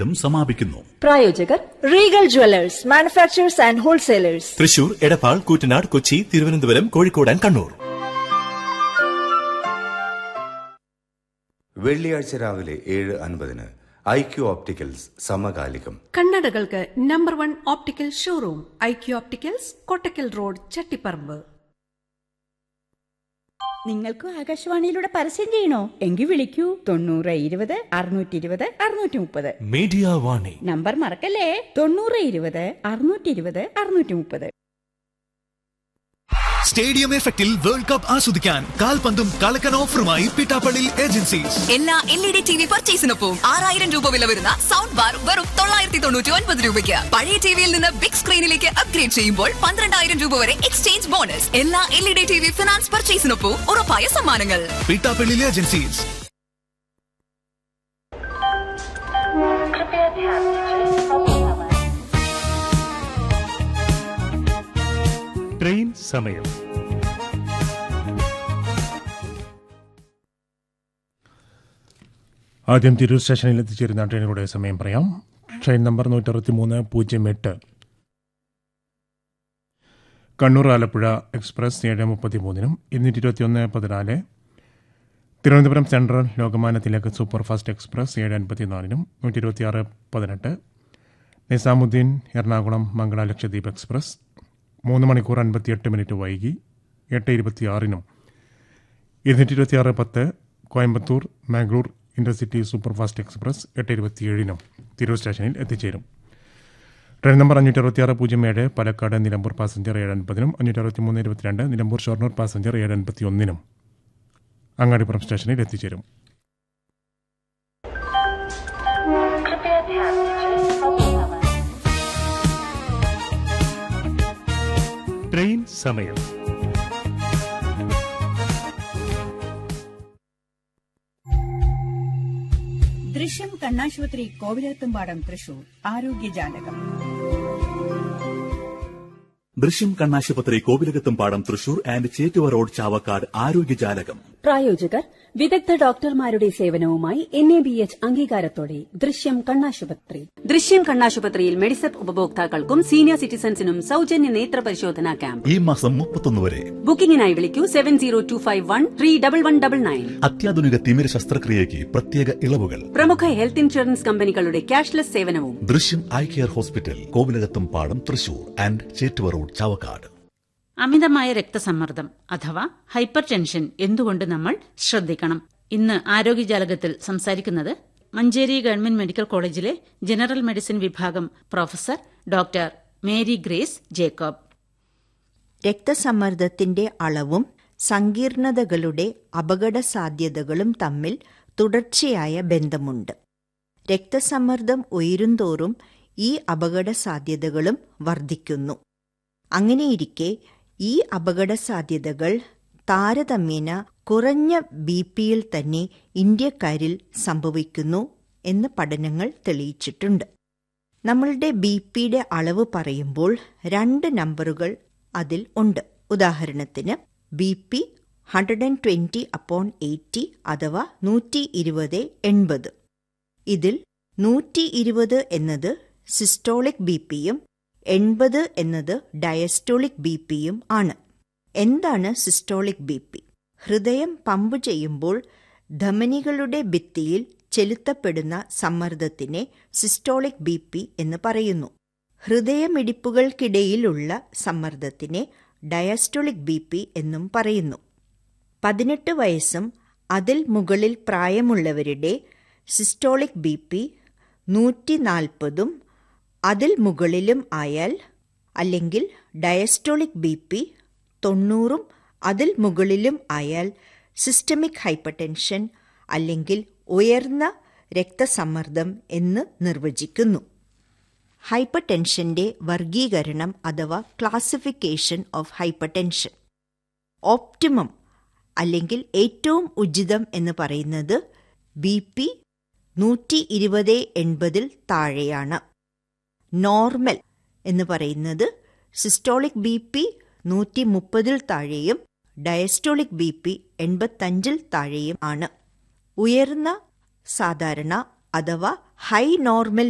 ജീവിതം സമാപിക്കുന്നു. പ്രായോജകർ Regal Jewellers, manufacturers and wholesalers, Thrissur, Edappal, Koottanad, Kochi, Thiruvananthapuram, Kozhikode and Kannur. വെള്ളിയാഴ്ച രാവിലെ 7:50 IQ ഓപ്റ്റിക്കൽസ് സമകാലികം. കണ്ണടകൾക്ക് number 1 optical showroom IQ opticals, Kottakkal road, Chattiparamba. നിങ്ങൾക്കും ആകാശവാണിയിലൂടെ പരസ്യം ചെയ്യണോ? എങ്കിൽ വിളിക്കൂ 9020 620 630. മീഡിയ വാണി നമ്പർ മറക്കല്ലേ, 9020 620 630. സ്റ്റേഡിയം എഫക്റ്റിൽ വേൾഡ് കപ്പ് ആസ്വദിക്കാൻ കാൽപന്തും കളക്കൻ ഓഫറുമായി പിട്ടാപ്പള്ളി ഏജൻസീസ്. എല്ലാ LED TV പർച്ചേസിനൊപ്പം 6000 രൂപ വില വരുന്ന സൗണ്ട് ബാർ വെറും 999 രൂപയ്ക്ക്. പഴയ ടിവിയിൽ നിന്ന് ബിഗ് സ്ക്രീനിലേക്ക് അപ്ഗ്രേഡ് ചെയ്യുമ്പോൾ 12000 രൂപ വരെ എക്സ്ചേഞ്ച് ബോണസ്. എല്ലാ LED TV ഫിനാൻസ് പർച്ചേസിനൊപ്പം ഉറപ്പായ സമ്മാനങ്ങൾ. പിട്ടാപ്പള്ളി ഏജൻസീസ്. ട്രെയിൻ സമയം. ആദ്യം തിരൂർ സ്റ്റേഷനിൽ എത്തിച്ചേരുന്ന ട്രെയിനുകളുടെ സമയം പറയാം. Train number 16308 Kannur Alappuzha express 7:33, 221:14. Thiruvananthapuram central Lokmanya Tilak superfast express 7:54, 126:18. Nizamuddin Ernakulam Mangala Lakshadweep express 3 മണിക്കൂർ 58 മിനിറ്റ് വൈകി 8:26, 226:10. Coimbatore Mangalore intercity superfast express 8:27 Tirur സ്റ്റേഷനിൽ എത്തിച്ചേരും. Train number 56607 Palakkad Nilambur passenger 7:50, 563:22 Nilambur Shoranur passenger 7:51 Angadipuram സ്റ്റേഷനിൽ എത്തിച്ചേരും. ട്രെയിൻ സമയം. ദൃശ്യം കണ്ണാശുപത്രി കോവിലത്തുംപാടം തൃശൂർ ആരോഗ്യജാലകം. ദൃശ്യം കണ്ണാശുപത്രി കോവിലകത്തുംപാടം തൃശൂർ ആൻഡ് ചേറ്റുവ റോഡ് ചാവക്കാട് ആരോഗ്യജാലകം. പ്രായോജകർ വിദഗ്ധ ഡോക്ടർമാരുടെ സേവനവുമായി NABH അംഗീകാരത്തോടെ ദൃശ്യം കണ്ണാശുപത്രി. ദൃശ്യം കണ്ണാശുപത്രിയിൽ മെഡിസെപ്പ് ഉപഭോക്താക്കൾക്കും സീനിയർ സിറ്റിസൺസിനും സൗജന്യ നേത്ര പരിശോധനാ ക്യാമ്പ് ഈ മാസം 31 വരെ. ബുക്കിംഗിനായി വിളിക്കൂ 7025131199. അത്യാധുനിക തിമിര ശസ്ത്രക്രിയയ്ക്ക് പ്രത്യേക ഇളവുകൾ. പ്രമുഖ ഹെൽത്ത് ഇൻഷുറൻസ് കമ്പനികളുടെ ക്യാഷ്ലെസ് സേവനവും. ദൃശ്യം eye care hospital Kovilakathumpadam Thrissur and Chettuva road Chavakkad. അമിതമായ രക്തസമ്മർദ്ദം അഥവാ ഹൈപ്പർ ടെൻഷൻ എന്തുകൊണ്ട് നമ്മൾ ശ്രദ്ധിക്കണം? ഇന്ന് ആരോഗ്യജാലകത്തിൽ സംസാരിക്കുന്നത് മഞ്ചേരി ഗവൺമെന്റ് മെഡിക്കൽ കോളേജിലെ ജനറൽ മെഡിസിൻ വിഭാഗം professor doctor Mary grace Jacob. രക്തസമ്മർദ്ദത്തിന്റെ അളവും സങ്കീർണതകളുടെ അപകട സാധ്യതകളും തമ്മിൽ തുടർച്ചയായ ബന്ധമുണ്ട്. രക്തസമ്മർദ്ദം ഉയരുന്തോറും ഈ അപകട സാധ്യതകളും വർദ്ധിക്കുന്നു. അങ്ങനെയിരിക്കെ ഈ അപകട സാധ്യതകൾ താരതമ്യേന കുറഞ്ഞ ബിപിയിൽ തന്നെ ഇന്ത്യക്കാരിൽ സംഭവിക്കുന്നു എന്ന് പഠനങ്ങൾ തെളിയിച്ചിട്ടുണ്ട്. നമ്മളുടെ ബിപിയുടെ അളവ് പറയുമ്പോൾ 2 നമ്പറുകൾ അതിൽ ഉണ്ട്. ഉദാഹരണത്തിന് BP 120/80 അഥവാ 120/80. ഇതിൽ 120 എന്നത് സിസ്റ്റോളിക് ബിപിയും 80 എന്നത് ഡയസ്റ്റോളിക് ബിപിയും ആണ്. എന്താണ് സിസ്റ്റോളിക് ബിപി? ഹൃദയം പമ്പ് ചെയ്യുമ്പോൾ ധമനികളുടെ ഭിത്തിയിൽ ചെലുത്തപ്പെടുന്ന സമ്മർദ്ദത്തിനെ സിസ്റ്റോളിക് ബിപി എന്ന് പറയുന്നു. ഹൃദയമിടിപ്പുകൾക്കിടയിലുള്ള സമ്മർദ്ദത്തിനെ ഡയസ്റ്റോളിക് ബിപി എന്നും പറയുന്നു. 18 വയസ്സും അതിൽ മുകളിൽ പ്രായമുള്ളവരുടെ സിസ്റ്റോളിക് ബിപി 140 അതിൽ മുകളിലും ആയാൽ, അല്ലെങ്കിൽ ഡയസ്റ്റോളിക് ബിപി 90 അതിൽ മുകളിലും ആയാൽ സിസ്റ്റമിക് ഹൈപ്പർടെൻഷൻ അല്ലെങ്കിൽ ഉയർന്ന രക്തസമ്മർദ്ദം എന്ന് നിർവചിക്കുന്നു. ഹൈപ്പർടെൻഷന്റെ വർഗീകരണം അഥവാ ക്ലാസിഫിക്കേഷൻ ഓഫ് ഹൈപ്പർടെൻഷൻ. ഓപ്റ്റിമം അല്ലെങ്കിൽ ഏറ്റവും ഉചിതം എന്ന് പറയുന്നത് BP 120/80 താഴെയാണ്. നോർമൽ എന്ന് പറയുന്നത് സിസ്റ്റോളിക് BP 130 താഴെയും ഡയസ്റ്റോളിക് BP 85 താഴെയും ആണ്. ഉയർന്ന സാധാരണ അഥവാ ഹൈ നോർമൽ